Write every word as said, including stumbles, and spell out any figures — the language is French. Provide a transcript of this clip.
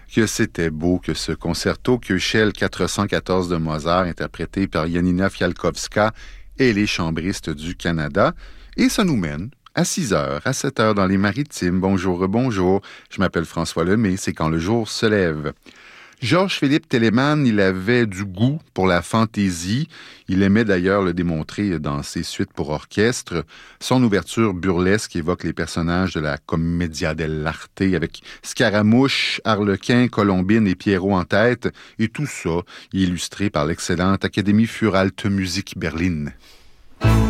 Que c'était beau que ce concerto Köchel quatre cent quatorze de Mozart, interprété par Janina Fialkowska et les chambristes du Canada. Et ça nous mène à six heures, à sept heures dans les Maritimes. Bonjour, bonjour. Je m'appelle François Lemay, c'est quand le jour se lève. Georges-Philippe Telemann, il avait du goût pour la fantaisie. Il aimait d'ailleurs le démontrer dans ses suites pour orchestre. Son ouverture burlesque évoque les personnages de la Commedia dell'arte avec Scaramouche, Harlequin, Colombine et Pierrot en tête. Et tout ça illustré par l'excellente Académie für Alte Musik Berlin.